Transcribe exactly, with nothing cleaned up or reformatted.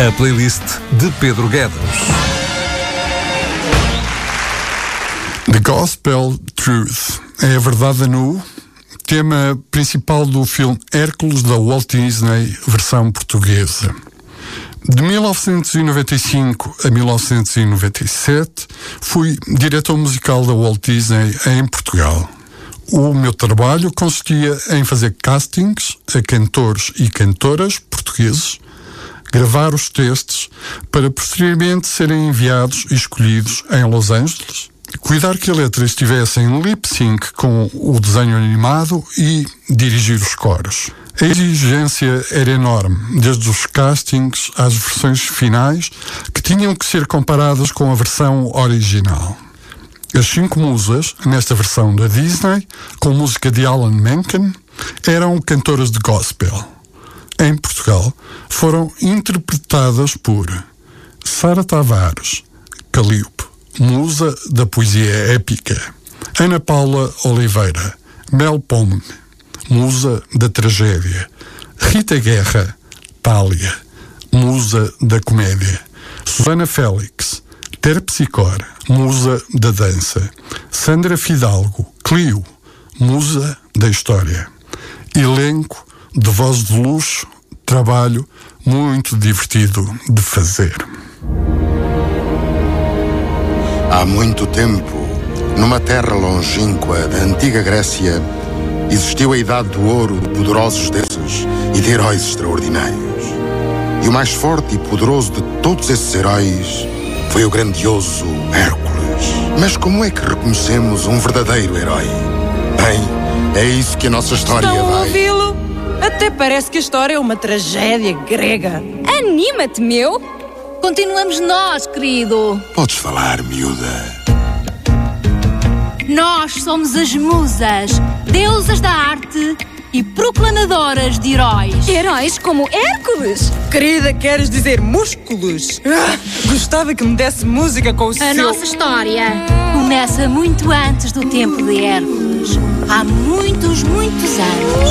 A playlist de Pedro Guedes. The Gospel Truth é a verdade nu, tema principal do filme Hércules da Walt Disney, versão portuguesa. De mil novecentos e noventa e cinco a mil novecentos e noventa e sete, fui diretor musical da Walt Disney em Portugal. O meu trabalho consistia em fazer castings a cantores e cantoras portugueses, gravar os textos para posteriormente serem enviados e escolhidos em Los Angeles, cuidar que a letra estivesse em lip-sync com o desenho animado e dirigir os coros. A exigência era enorme, desde os castings às versões finais, que tinham que ser comparadas com a versão original. As cinco musas, nesta versão da Disney, com música de Alan Menken, eram cantoras de gospel. Em Portugal, foram interpretadas por Sara Tavares, Calíope, musa da poesia épica; Ana Paula Oliveira, Mel Pomne, musa da tragédia; Rita Guerra, Thália, musa da comédia; Susana Félix, Terpsicor, musa da dança; Sandra Fidalgo, Clio, musa da história. Elenco de voz de luxo, trabalho muito divertido de fazer. Há muito tempo, numa terra longínqua da antiga Grécia, existiu a idade do ouro de poderosos deuses e de heróis extraordinários. E o mais forte e poderoso de todos esses heróis foi o grandioso Hércules. Mas como é que reconhecemos um verdadeiro herói? Bem, é isso que a nossa história Estão vai... a ouvi-lo? Até parece que a história é uma tragédia grega. Anima-te, meu! Continuamos nós, querido. Podes falar, miúda. Nós somos as musas, deusas da arte e proclamadoras de heróis. Heróis como Hércules? Querida, queres dizer músculos? Ah, gostava que me desse música com o seu... A nossa história começa muito antes do tempo de Hércules. Há muitos, muitos anos.